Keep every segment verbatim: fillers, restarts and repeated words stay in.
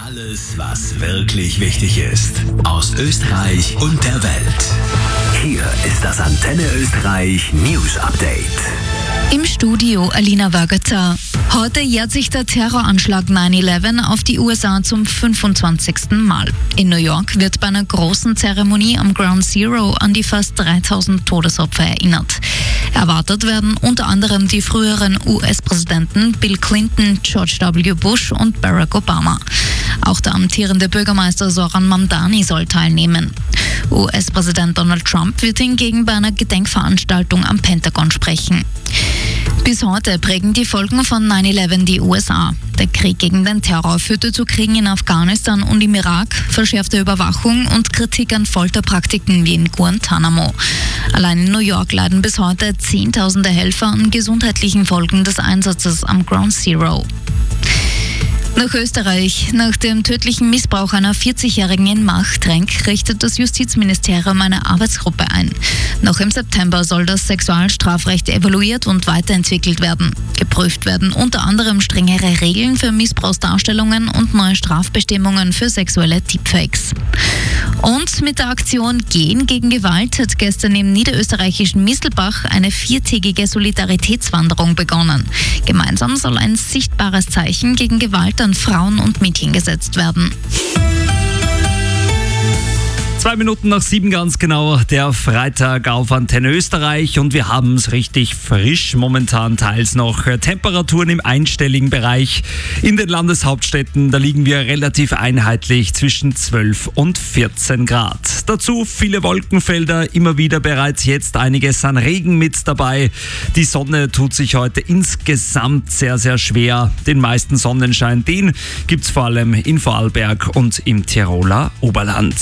Alles, was wirklich wichtig ist. Aus Österreich und der Welt. Hier ist das Antenne Österreich News Update. Im Studio Alina Wagata. Heute jährt sich der Terroranschlag neun elf auf die U S A zum fünfundzwanzigsten Mal. In New York wird bei einer großen Zeremonie am Ground Zero an die fast dreitausend Todesopfer erinnert. Erwartet werden unter anderem die früheren U S-Präsidenten Bill Clinton, George W. Bush und Barack Obama. Auch der amtierende Bürgermeister Zoran Mamdani soll teilnehmen. U S-Präsident Donald Trump wird hingegen bei einer Gedenkveranstaltung am Pentagon sprechen. Bis heute prägen die Folgen von neun elf die U S A. Der Krieg gegen den Terror führte zu Kriegen in Afghanistan und im Irak, verschärfte Überwachung und Kritik an Folterpraktiken wie in Guantanamo. Allein in New York leiden bis heute Zehntausende Helfer an gesundheitlichen Folgen des Einsatzes am Ground Zero. Nach Österreich. Nach dem tödlichen Missbrauch einer vierzigjährigen in Machtrenk richtet das Justizministerium eine Arbeitsgruppe ein. Noch im September soll das Sexualstrafrecht evaluiert und weiterentwickelt werden. Geprüft werden unter anderem strengere Regeln für Missbrauchsdarstellungen und neue Strafbestimmungen für sexuelle Deepfakes. Und mit der Aktion Gehen gegen Gewalt hat gestern im niederösterreichischen Mistelbach eine viertägige Solidaritätswanderung begonnen. Gemeinsam soll ein sichtbares Zeichen gegen Gewalt an Frauen und Mädchen gesetzt werden. Zwei Minuten nach sieben ganz genau, der Freitag auf Antenne Österreich und wir haben es richtig frisch momentan, teils noch Temperaturen im einstelligen Bereich. In den Landeshauptstädten, da liegen wir relativ einheitlich zwischen zwölf und vierzehn Grad. Dazu viele Wolkenfelder, immer wieder bereits jetzt einiges an Regen mit dabei. Die Sonne tut sich heute insgesamt sehr, sehr schwer. Den meisten Sonnenschein, den gibt es vor allem in Vorarlberg und im Tiroler Oberland.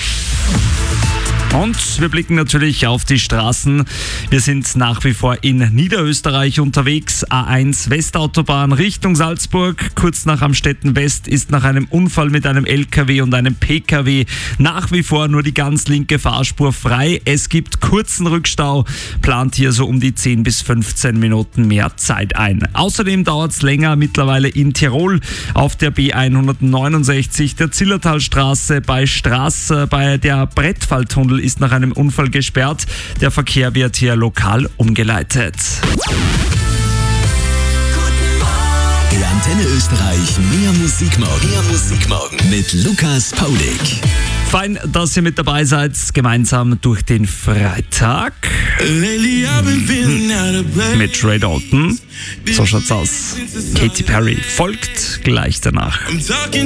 Und wir blicken natürlich auf die Straßen. Wir sind nach wie vor in Niederösterreich unterwegs. A eins Westautobahn Richtung Salzburg. Kurz nach Amstetten West ist nach einem Unfall mit einem L K W und einem P K W nach wie vor nur die ganz linke Fahrspur frei. Es gibt kurzen Rückstau. Plant hier so um die zehn bis fünfzehn Minuten mehr Zeit ein. Außerdem dauert es länger mittlerweile in Tirol auf der B hundertneunundsechzig, der Zillertalstraße bei Straße, bei der Brettfalltunnel ist nach einem Unfall gesperrt. Der Verkehr wird hier lokal umgeleitet. Der Antenne Österreich Mehr Musikmorgen. Mehr Musikmorgen mit Lukas Paulik. Fein, dass ihr mit dabei seid, gemeinsam durch den Freitag. Mit Ray Dalton. So schaut's aus. Katy Perry folgt gleich danach. I'm talking